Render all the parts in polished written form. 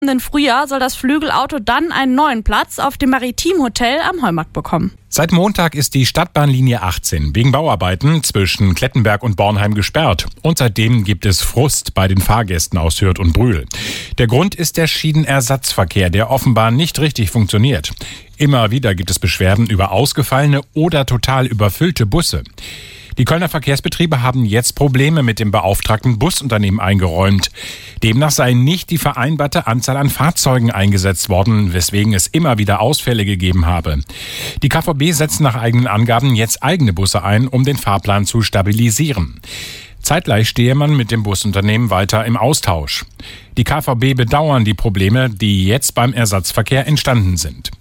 Im Frühjahr soll das Flügelauto dann einen neuen Platz auf dem Maritim-Hotel am Heumarkt bekommen. Seit Montag ist die Stadtbahnlinie 18 wegen Bauarbeiten zwischen Klettenberg und Bornheim gesperrt. Und seitdem gibt es Frust bei den Fahrgästen aus Hürth und Brühl. Der Grund ist der Schienenersatzverkehr, der offenbar nicht richtig funktioniert. Immer wieder gibt es Beschwerden über ausgefallene oder total überfüllte Busse. Die Kölner Verkehrsbetriebe haben jetzt Probleme mit dem beauftragten Busunternehmen eingeräumt. Demnach sei nicht die vereinbarte Anzahl an Fahrzeugen eingesetzt worden, weswegen es immer wieder Ausfälle gegeben habe. Die KVB setzt nach eigenen Angaben jetzt eigene Busse ein, um den Fahrplan zu stabilisieren. Zeitgleich stehe man mit dem Busunternehmen weiter im Austausch. Die KVB bedauern die Probleme, die jetzt beim Ersatzverkehr entstanden sind.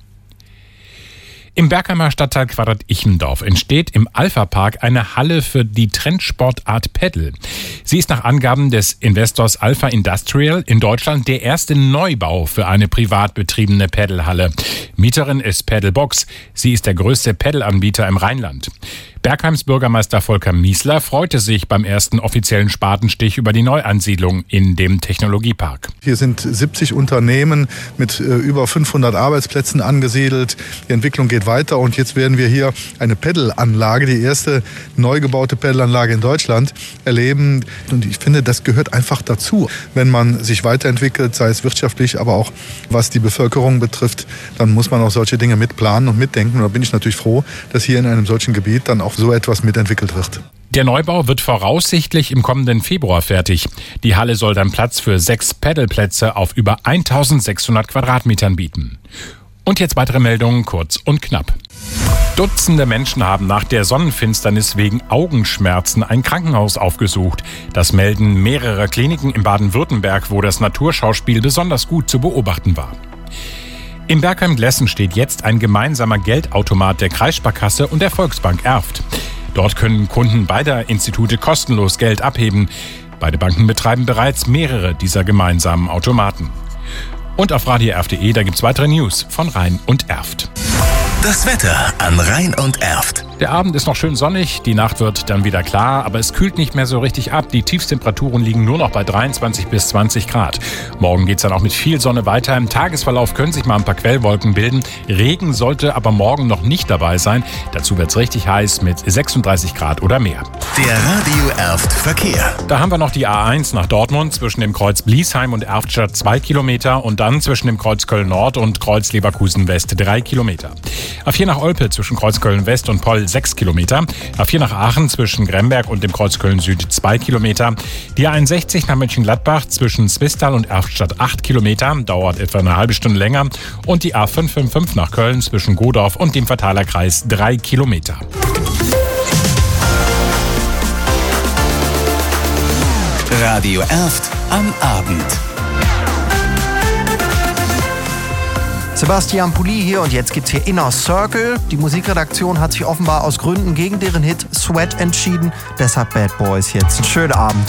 Im Bergheimer Stadtteil Quadrat-Ichendorf entsteht im Alpha-Park eine Halle für die Trendsportart Paddle. Sie ist nach Angaben des Investors Alpha Industrial in Deutschland der erste Neubau für eine privat betriebene Paddlehalle. Mieterin ist Paddlebox. Sie ist der größte Paddle-Anbieter im Rheinland. Bergheims Bürgermeister Volker Miesler freute sich beim ersten offiziellen Spatenstich über die Neuansiedlung in dem Technologiepark. Hier sind 70 Unternehmen mit über 500 Arbeitsplätzen angesiedelt. Die Entwicklung geht weiter und jetzt werden wir hier eine Pedal-Anlage, die erste neu gebaute Pedal-Anlage in Deutschland, erleben. Und ich finde, das gehört einfach dazu. Wenn man sich weiterentwickelt, sei es wirtschaftlich, aber auch was die Bevölkerung betrifft, dann muss man auch solche Dinge mitplanen und mitdenken. Und da bin ich natürlich froh, dass hier in einem solchen Gebiet dann auch so etwas mitentwickelt wird. Der Neubau wird voraussichtlich im kommenden Februar fertig. Die Halle soll dann Platz für 6 Paddleplätze auf über 1600 Quadratmetern bieten. Und jetzt weitere Meldungen, kurz und knapp. Dutzende Menschen haben nach der Sonnenfinsternis wegen Augenschmerzen ein Krankenhaus aufgesucht. Das melden mehrere Kliniken in Baden-Württemberg, wo das Naturschauspiel besonders gut zu beobachten war. In Bergheim-Glessen steht jetzt ein gemeinsamer Geldautomat der Kreissparkasse und der Volksbank Erft. Dort können Kunden beider Institute kostenlos Geld abheben. Beide Banken betreiben bereits mehrere dieser gemeinsamen Automaten. Und auf radioerft.de, da gibt's weitere News von Rhein und Erft. Das Wetter an Rhein und Erft. Der Abend ist noch schön sonnig, die Nacht wird dann wieder klar, aber es kühlt nicht mehr so richtig ab. Die Tiefstemperaturen liegen nur noch bei 23 bis 20 Grad. Morgen geht's dann auch mit viel Sonne weiter. Im Tagesverlauf können sich mal ein paar Quellwolken bilden. Regen sollte aber morgen noch nicht dabei sein. Dazu wird's richtig heiß mit 36 Grad oder mehr. Der Radio Erft Verkehr. Da haben wir noch die A1 nach Dortmund zwischen dem Kreuz Bliesheim und Erftstadt 2 Kilometer und dann zwischen dem Kreuz Köln-Nord und Kreuz Leverkusen-West 3 Kilometer. A4 nach Olpe zwischen Kreuz Köln-West und Poll 6 Kilometer. A4 nach Aachen zwischen Gremberg und dem Kreuz Köln-Süd 2 Kilometer. Die A61 nach Mönchengladbach zwischen Zwistal und Erftstadt 8 Kilometer, dauert etwa eine halbe Stunde länger. Und die A555 nach Köln zwischen Godorf und dem Vertaler Kreis 3 Kilometer. Radio Erft am Abend. Sebastian Pulli hier und jetzt gibt's hier Inner Circle. Die Musikredaktion hat sich offenbar aus Gründen gegen deren Hit Sweat entschieden. Deshalb Bad Boys jetzt. Einen schönen Abend.